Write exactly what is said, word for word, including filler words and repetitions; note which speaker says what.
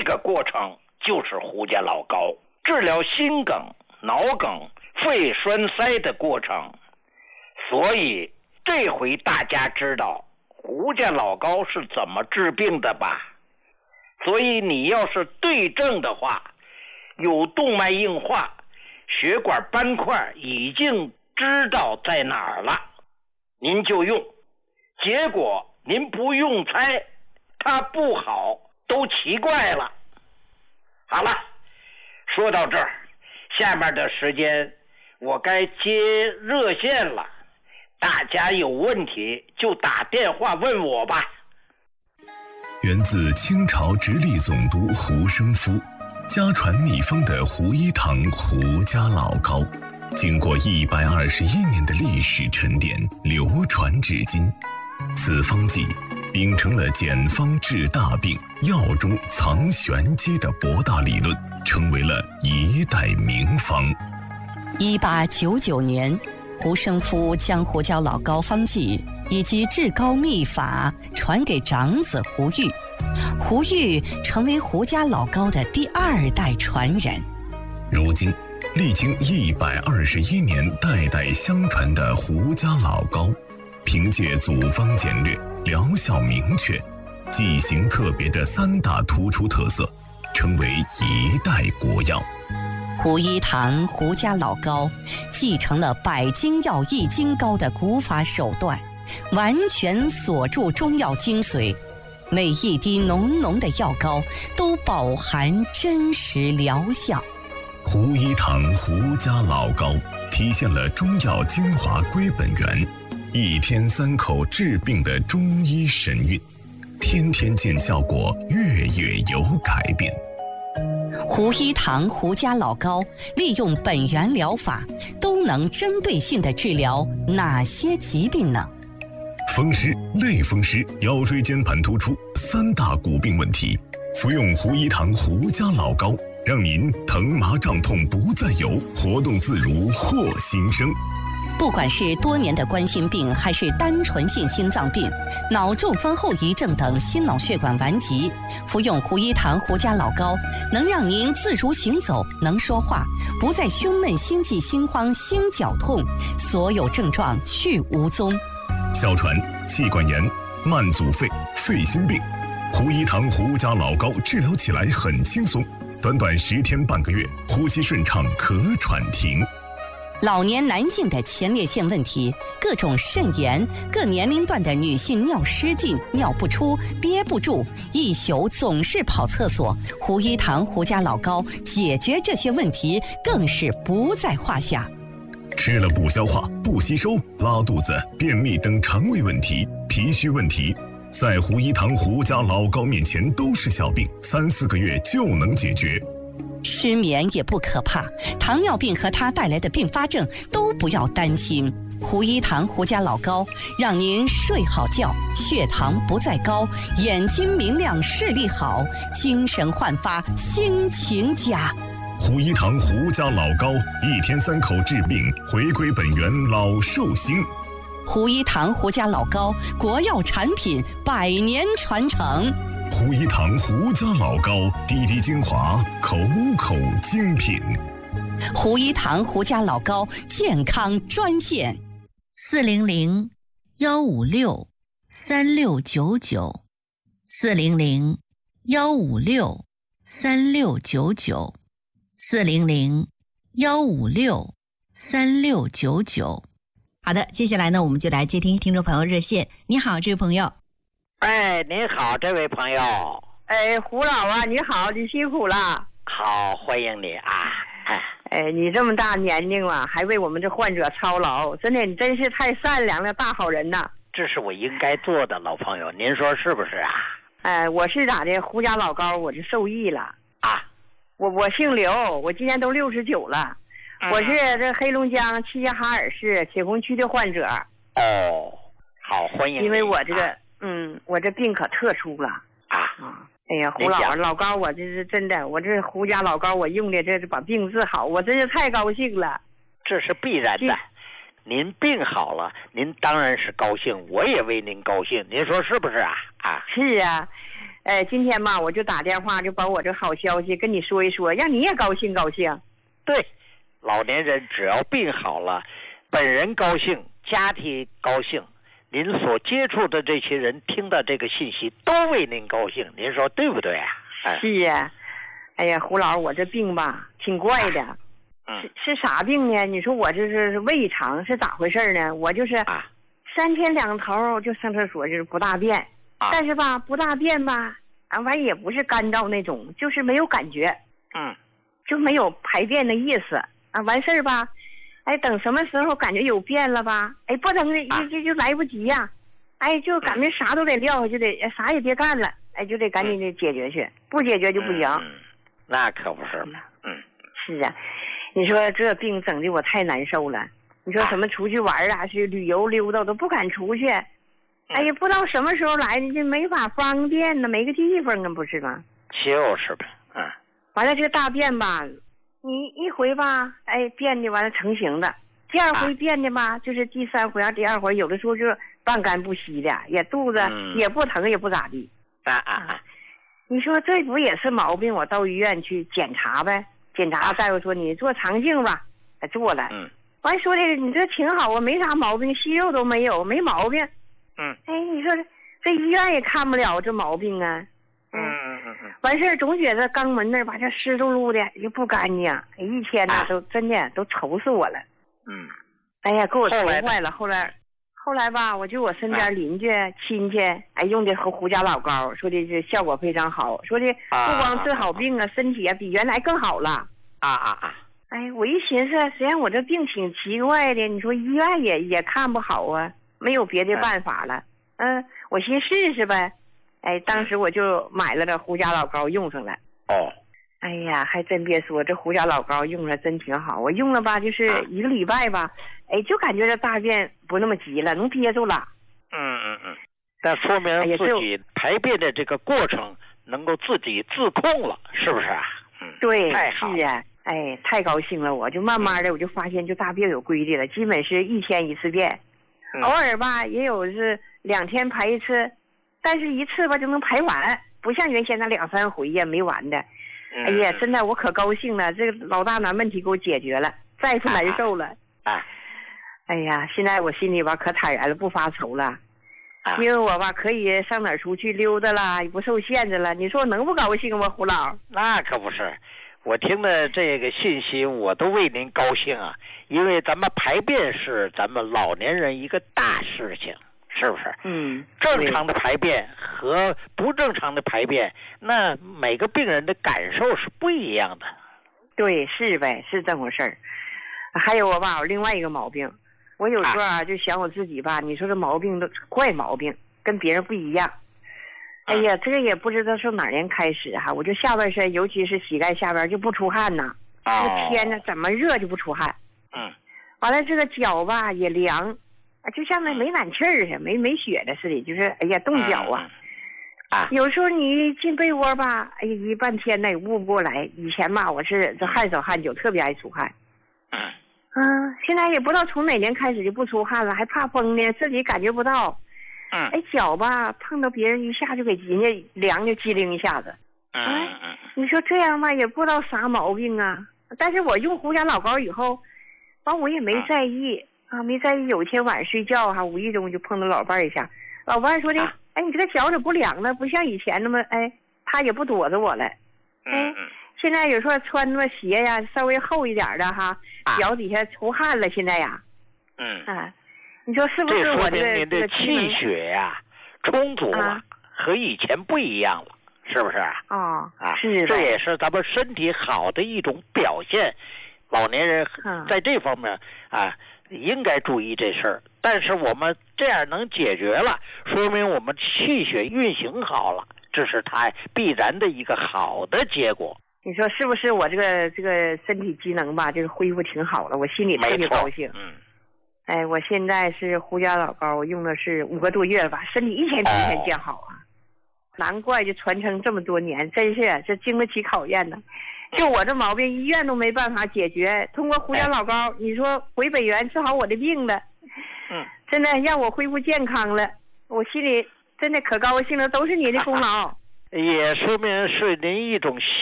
Speaker 1: 个过程就是胡家老高治疗心梗、脑梗、肺栓塞的过程。所以这回大家知道胡家老高是怎么治病的吧？所以你要是对症的话，有动脉硬化、血管斑块已经知道在哪儿了，您就用。结果您不用猜，它不好，都奇怪了。好了，说到这儿，下面的时间我该接热线了，大家有问题就打电话问我吧。
Speaker 2: 源自清朝直隶总督胡生夫，家传秘方的胡一堂胡家老高，经过一百二十一年的历史沉淀，流传至今。此方剂秉承了简方治大病、药中藏玄机的博大理论，成为了一代名方。
Speaker 3: 一八九九年，胡生夫将胡家老高方剂以及治高秘法传给长子胡玉，胡玉成为胡家老高的第二代传人。
Speaker 2: 如今，历经一百二十一年代代相传的胡家老高，凭借组方简略、疗效明确、剂型特别的三大突出特色，成为一代国药。
Speaker 3: 胡一堂胡家老高继承了百金药一金膏的古法手段，完全锁住中药精髓，每一滴浓浓的药膏都饱含真实疗效。
Speaker 2: 胡一堂胡家老高体现了中药精华归本源，一天三口治病的中医神韵，天天见效果，月月有改变。
Speaker 3: 胡一堂胡家老高利用本源疗法，都能针对性地治疗哪些疾病呢？
Speaker 2: 风湿、类风湿、腰椎间盘突出三大骨病问题，服用胡一堂胡家老高，让您疼麻胀痛不再有，活动自如获新生。
Speaker 3: 不管是多年的冠心病，还是单纯性心脏病、脑中风后遗症等心脑血管顽疾，服用胡一堂胡家老高，能让您自如行走，能说话，不再胸闷、心悸、心慌、心绞痛，所有症状去无踪。
Speaker 2: 哮喘、气管炎、慢阻肺、肺心病，胡一堂胡家老高治疗起来很轻松，短短十天半个月，呼吸顺畅，咳喘停。
Speaker 3: 老年男性的前列腺问题，各种肾炎，各年龄段的女性尿失禁、尿不出、憋不住，一宿总是跑厕所，胡一堂胡家老高解决这些问题更是不在话下。
Speaker 2: 吃了不消化、不吸收、拉肚子、便秘等肠胃问题、脾虚问题，在胡一堂胡家老高面前都是小病，三四个月就能解决。
Speaker 3: 失眠也不可怕，糖尿病和它带来的并发症都不要担心。胡一堂胡家老高让您睡好觉，血糖不再高，眼睛明亮，视力好，精神焕发，心情佳。
Speaker 2: 胡一堂胡家老高，一天三口治病，回归本源，老寿星。
Speaker 3: 胡一堂胡家老高，国药产品，百年传承。
Speaker 2: 胡一堂胡家老高，滴滴精华，口口精品。
Speaker 3: 胡一堂胡家老高健康专线：
Speaker 4: 四零零幺五六三六九九，四零零幺五六三六九九，四零零幺五六三六九九。好的，接下来呢，我们就来接听听众朋友热线。你好，这位朋友。
Speaker 1: 哎，您好，这位朋友。
Speaker 5: 哎，胡老啊，你好，你辛苦了。
Speaker 1: 好，欢迎你啊。
Speaker 5: 哎，哎，你这么大年龄了，还为我们这患者操劳，真的，你真是太善良了，大好人呐。
Speaker 1: 这是我应该做的，老朋友，您说是不是啊？
Speaker 5: 哎，我是咋的，胡家老高，我是受益了
Speaker 1: 啊。
Speaker 5: 我我姓刘，我今年都六十九了，嗯、我是这黑龙江齐齐哈尔市铁红区的患者。
Speaker 1: 哦，好，欢迎你。
Speaker 5: 因为我这个。
Speaker 1: 啊
Speaker 5: 嗯，我这病可特殊了
Speaker 1: 啊！
Speaker 5: 啊，哎呀，胡老老高，我这是真的，我这胡家老高，我用的这是把病治好，我真是太高兴了。
Speaker 1: 这是必然的，您病好了，您当然是高兴，我也为您高兴，您说是不是啊？啊，
Speaker 5: 是啊， 呃，今天吧，我就打电话就把我这好消息跟你说一说，让你也高兴高兴。
Speaker 1: 对，老年人只要病好了，本人高兴，家庭高兴，您所接触的这些人听到这个信息都为您高兴，您说对不对啊？哎、
Speaker 5: 是呀，哎呀，胡老，我这病吧挺怪的。
Speaker 1: 嗯，
Speaker 5: 是是啥病呢？你说我这是胃肠是咋回事呢？我就是
Speaker 1: 啊，
Speaker 5: 三天两头就上厕所，就是不大便，
Speaker 1: 啊、
Speaker 5: 但是吧不大便吧，啊完也不是干燥那种，就是没有感觉，
Speaker 1: 嗯，
Speaker 5: 就没有排便的意思啊。完事儿吧，哎，等什么时候感觉有便了吧，哎，不能就就就来不及呀、啊，哎，就感觉啥都得撂下，就得啥也别干了，哎，就得赶紧的解决去，不解决就不行。
Speaker 1: 嗯，那可不是嘛，嗯，
Speaker 5: 是啊。你说这病整的我太难受了。你说什么出去玩啊，去旅游溜达都不敢出去。哎呀，不知道什么时候来的，这没法方便呢，没个地方啊，不是吗？
Speaker 1: 就是呗，嗯。
Speaker 5: 完了，这个大便吧，你一回吧，哎，便的完了成型的；第二回便的吧，就是第三回啊，第二回有的时候就半干不稀的，也肚子也不疼，也不咋地。
Speaker 1: 啊啊啊！
Speaker 5: 你说这不也是毛病？我到医院去检查呗。检查大夫说你做肠镜吧，哎做了，
Speaker 1: 嗯，
Speaker 5: 完说的你这挺好啊，没啥毛病，息肉都没有，没毛病，
Speaker 1: 嗯，
Speaker 5: 哎，你说这这医院也看不了这毛病啊，
Speaker 1: 嗯嗯嗯嗯，
Speaker 5: 完事儿总觉得肛门那儿吧这湿漉漉的又不干净，一天呢、啊、都真的都愁死我了，
Speaker 1: 嗯，
Speaker 5: 哎呀给我愁坏了，后来后来吧我就我身边邻居、啊、亲戚哎用的和胡家老膏，说的这效果非常好，说的不光治好病啊，身体啊比原来更好了。
Speaker 1: 啊啊啊！
Speaker 5: 哎，我一寻思，实际上我这病挺奇怪的。你说医院也也看不好啊，没有别的办法了。嗯、呃，我寻试试呗。哎，当时我就买了这胡家老膏用上了。
Speaker 1: 哦。
Speaker 5: 哎呀，还真别说，这胡家老膏用上真挺好。我用了吧，就是一个礼拜吧，哎，就感觉这大便不那么急了，能憋住了。
Speaker 1: 嗯嗯嗯。那说明自己排便的这个过程能够自己自控了，是不是啊？嗯。
Speaker 5: 对，
Speaker 1: 太好
Speaker 5: 是啊。哎，太高兴了！我就慢慢的，我就发现就大便有规律了，基本是一天一次便，
Speaker 1: 嗯、
Speaker 5: 偶尔吧也有是两天排一次，但是一次吧就能排完，不像原先那两三回呀没完的。
Speaker 1: 嗯、
Speaker 5: 哎呀，真的我可高兴了，这个老大难问题给我解决了，再不难受了。
Speaker 1: 啊啊、
Speaker 5: 哎呀，现在我心里吧可坦然了，不发愁了，
Speaker 1: 啊、
Speaker 5: 因为我吧可以上哪儿出去溜达啦，也不受限制了。你说我能不高兴吗，胡老？
Speaker 1: 那可不是。我听的这个信息，我都为您高兴啊！因为咱们排便是咱们老年人一个大事情，是不是？
Speaker 5: 嗯。
Speaker 1: 正常的排便和不正常的排便，那每个病人的感受是不一样的。
Speaker 5: 对，是呗，是这回事儿。还有我吧，我另外一个毛病，我有时候啊就想我自己吧，你说这毛病都怪毛病，跟别人不一样。哎呀，这个也不知道从哪年开始哈、啊，我就下半身，尤其是膝盖下边就不出汗呐。
Speaker 1: 哦。
Speaker 5: 这个天呢，怎么热就不出汗。
Speaker 1: 嗯。
Speaker 5: 完了，这个脚吧也凉，啊，就像那没暖气儿似的，没没雪的似的，就是哎呀冻脚啊。
Speaker 1: 嗯、啊。
Speaker 5: 有时候你进被窝吧，哎呀一半天呢也捂不过来。以前吧，我是这汗手汗脚，特别爱出汗。
Speaker 1: 嗯。
Speaker 5: 嗯，现在也不知道从哪年开始就不出汗了，还怕风呢，自己感觉不到。
Speaker 1: 嗯，
Speaker 5: 哎，脚吧碰到别人一下就给人家凉就机灵一下子。
Speaker 1: 嗯嗯，
Speaker 5: 你说这样吧，也不知道啥毛病啊。但是我用胡家老膏以后，完我也没在意、嗯、啊，没在意。有一天晚上睡觉哈、啊，无意中就碰到老伴儿一下，老伴儿说的，啊、哎，你这个脚怎么不凉了？不像以前那么，哎，他也不躲着我了。
Speaker 1: 嗯
Speaker 5: 哎，现在有时候穿那么鞋呀，稍微厚一点的哈，脚底下出汗了，现在呀。
Speaker 1: 嗯。
Speaker 5: 啊。你说是不是我这个
Speaker 1: 您的气血呀、啊、充足了、啊，和以前不一样了，是不是啊？
Speaker 5: 哦，
Speaker 1: 啊，
Speaker 5: 是的，
Speaker 1: 这也是咱们身体好的一种表现。老年人在这方面、嗯、啊，应该注意这事儿。但是我们这样能解决了，说明我们气血运行好了，这是它必然的一个好的结果。
Speaker 5: 你说是不是我这个这个身体机能吧，就是恢复挺好了，我心里特别高兴。
Speaker 1: 嗯。
Speaker 5: 哎，我现在是胡家老膏，我用的是五个多月了吧，身体一天比一天见好啊，难怪就传承这么多年，真是这经得起考验呢。就我这毛病，医院都没办法解决，通过胡家老膏，哎、你说回北园治好我的病了，
Speaker 1: 嗯，
Speaker 5: 真的让我恢复健康了，我心里真的可高兴了，都是你的功劳。
Speaker 1: 也说明是您一种